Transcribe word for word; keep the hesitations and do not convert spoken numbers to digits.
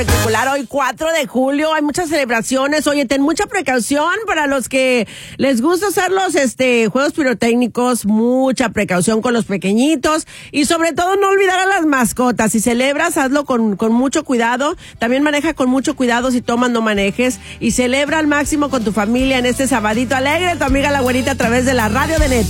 Particular hoy cuatro de julio, hay muchas celebraciones. Oye, ten mucha precaución para los que les gusta hacer los este juegos pirotécnicos, mucha precaución con los pequeñitos y sobre todo no olvidar a las mascotas. Si celebras, hazlo con, con mucho cuidado. También maneja con mucho cuidado, si tomas no manejes, y celebra al máximo con tu familia en este sabadito alegre. Tu amiga La Güerita a través de la radio de Neta.